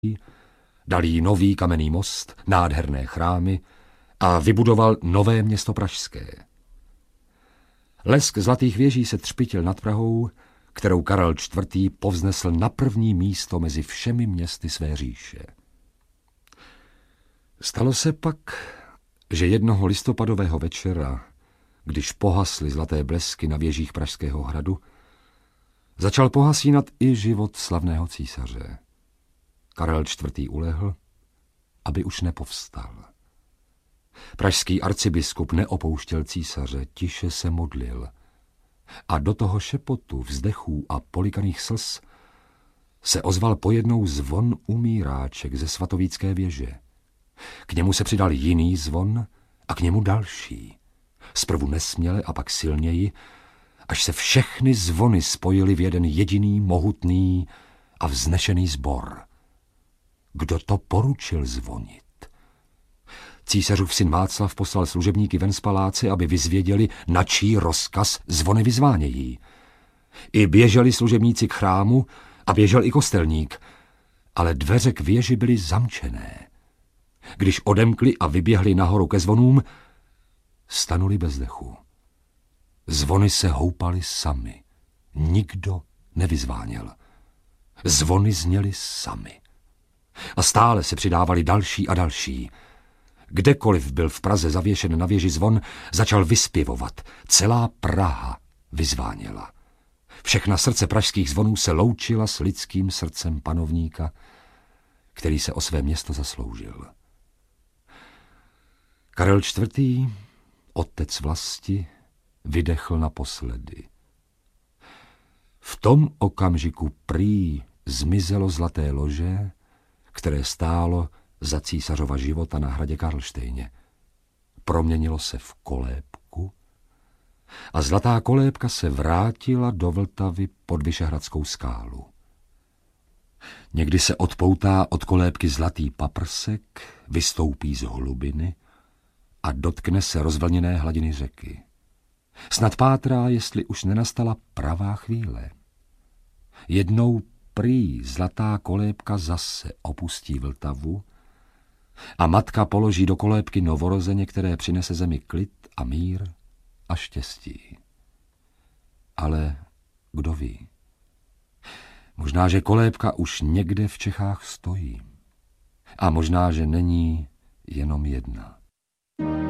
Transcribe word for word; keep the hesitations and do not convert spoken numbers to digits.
dal jí nový kamenný most, nádherné chrámy a vybudoval nové město pražské. Lesk zlatých věží se třpitil nad Prahou, kterou Karel čtvrtý. Povznesl na první místo mezi všemi městy své říše. Stalo se pak, že jednoho listopadového večera, když pohasly zlaté blesky na věžích Pražského hradu, začal pohasínat i život slavného císaře. Karel čtvrtý. Ulehl, aby už nepovstal. Pražský arcibiskup neopouštěl císaře, tiše se modlil. A do toho šepotu, vzdechů a polikaných slz se ozval pojednou zvon umíráček ze svatovícké věže. K němu se přidal jiný zvon a k němu další. Zprvu nesměle a pak silněji, až se všechny zvony spojily v jeden jediný, mohutný a vznešený sbor. Kdo to poručil zvonit? Císařův syn Václav poslal služebníky ven z paláce, aby vyzvěděli, na čí rozkaz zvony vyzvánějí. I běželi služebníci k chrámu a běžel i kostelník, ale dveře k věži byly zamčené. Když odemkli a vyběhli nahoru ke zvonům, stanuli bez dechu. Zvony se houpaly samy. Nikdo nevyzváněl. Zvony zněly samy. A stále se přidávali další a další. Kdekoliv byl v Praze zavěšen na věži zvon, začal vyspěvovat. Celá Praha vyzváněla. Všechna srdce pražských zvonů se loučila s lidským srdcem panovníka, který se o své město zasloužil. Karel čtvrtý., otec vlasti, vydechl naposledy. V tom okamžiku prý zmizelo zlaté lože, které stálo za císařova života na hradě Karlštejně. Proměnilo se v kolébku a zlatá kolébka se vrátila do Vltavy pod Vyšehradskou skálu. Někdy se odpoutá od kolébky zlatý paprsek, vystoupí z hlubiny a dotkne se rozvlněné hladiny řeky. Snad pátrá, jestli už nenastala pravá chvíle. Jednou prý zlatá kolébka zase opustí Vltavu a matka položí do kolébky novorozeně, které přinese zemi klid a mír a štěstí. Ale kdo ví? Možná, že kolébka už někde v Čechách stojí. A možná, že není jenom jedna.